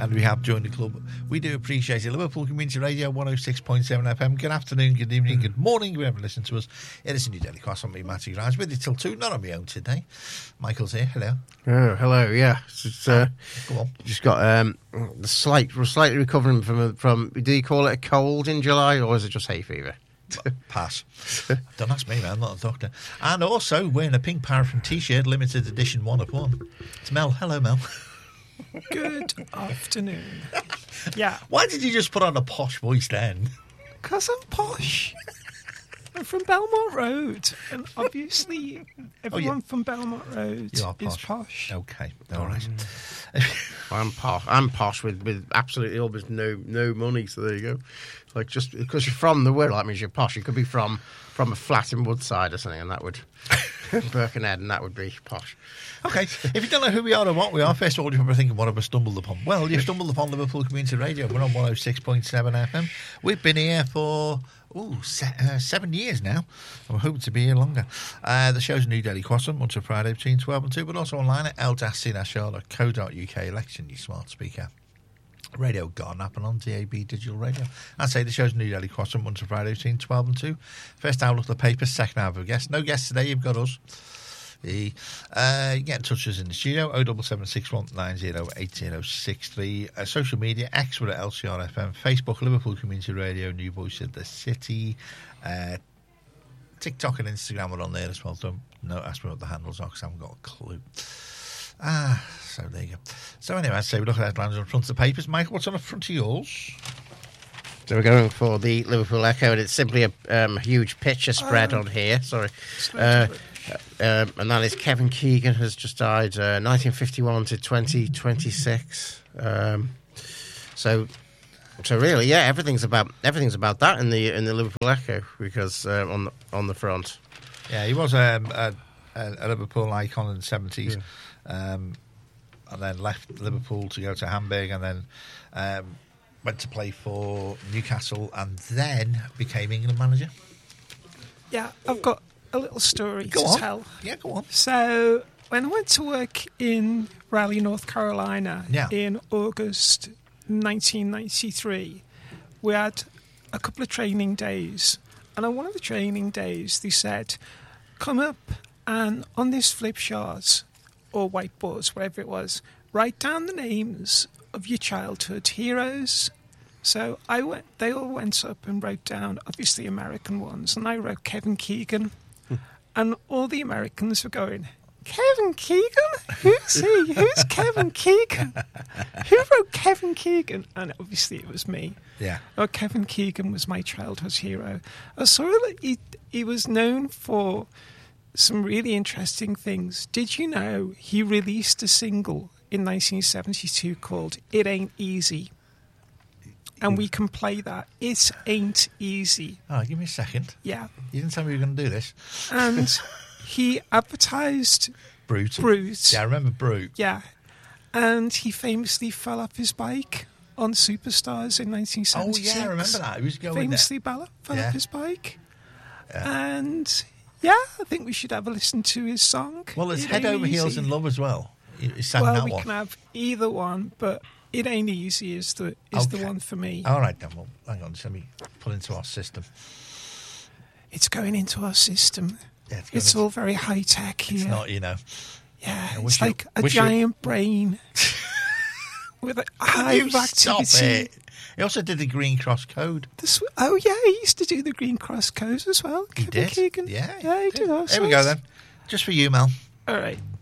and we have joined the club. We do appreciate it. Liverpool Community Radio 106.7 FM. Good afternoon, good evening, good morning, whoever listens to us. It is a new Daily Cross on me, Matthew Grimes, with you till 2, not on my own today. Michael's here, hello. Oh, hello, yeah. Go on. Just got we're slightly recovering from, do you call it a cold in July, or is it just hay fever? Pass. Don't ask me, man. I'm not a doctor. And also wearing a pink paraffin T-shirt, limited edition 1 of 1. It's Mel. Hello, Mel. Good afternoon. Yeah. Why did you just put on a posh voice then? Because I'm posh. I'm from Belmont Road, and obviously everyone from Belmont Road is posh. Okay, all right. I'm posh with absolutely almost no money. So there you go. Like, just because you're from the world, that means you're posh. You could be from a flat in Woodside or something, and that would Birkenhead, and that would be posh. Okay, if you don't know who we are or what we are, first of all, you're probably thinking, what have I stumbled upon? Well, you've stumbled upon Liverpool Community Radio. We're on 106.7 FM. We've been here for 7 years now, and we're hoping to be here longer. The show's a new daily crossing, once a Friday between 12 and 2, but also online at l-c-r.co.uk. Election your smart speaker. Radio Garden app and on DAB digital radio. I'd say the show's new daily crossing, once a Friday between 12 and 2. First hour, look at the papers. Second hour, a guest. No guests today, you've got us. You get in touch with us in the studio, 07761908063. Social media, X, we're at LCRFM. Facebook, Liverpool Community Radio, New Voice of the City. TikTok and Instagram are on there as well. Don't ask me what the handles are because I haven't got a clue. So there you go. So anyway, I'd say we look at headlines on front of the papers. Michael, what's on the front of yours? So we're going for the Liverpool Echo, and it's simply a huge picture spread on here. Sorry. And that is Kevin Keegan has just died, 1951 to 2026. So really, yeah, everything's about that in the Liverpool Echo, because on the front. Yeah, he was a Liverpool icon in the 70s, and then left Liverpool to go to Hamburg, and then went to play for Newcastle, and then became England manager. Yeah, I've got a little story to tell. Yeah, go on. So when I went to work in Raleigh, North Carolina in August 1993, we had a couple of training days. And on one of the training days, they said, come up and on this flip chart or whiteboards, whatever it was, write down the names of your childhood heroes. So they all went up and wrote down, obviously, American ones. And I wrote Kevin Keegan. And all the Americans were going, Kevin Keegan? Who's he? Who's Kevin Keegan? Who wrote Kevin Keegan? And obviously it was me. Yeah. Oh, Kevin Keegan was my childhood hero. I saw that he was known for some really interesting things. Did you know he released a single in 1972 called It Ain't Easy? And we can play that. It ain't easy. Oh, give me a second. Yeah. You didn't tell me you were going to do this. And he advertised Brute. Yeah, I remember Brute. Yeah. And he famously fell off his bike on Superstars in 1976. Oh, yeah, I remember that. He was going famously fell off his bike. Yeah. And, yeah, I think we should have a listen to his song. Well, there's Head Over Heels in Love as well. He sang that one. Well, we can have either one, but It Ain't Easy is the one for me. All right, then. Well, hang on. Let me put into our system. It's going into our system. Yeah, it's all very high-tech here. It's not, Yeah, it's like a giant brain with a hive activity. Stop it. He also did the Green Cross Code. He used to do the Green Cross Code as well. He did? Keegan. Yeah, he did also. Here we go, then. Just for you, Mel. All right.